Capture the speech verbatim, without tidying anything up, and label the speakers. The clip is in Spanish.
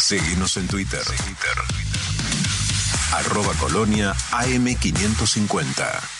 Speaker 1: Seguinos en Twitter. Twitter. Arroba Colonia A M quinientos cincuenta.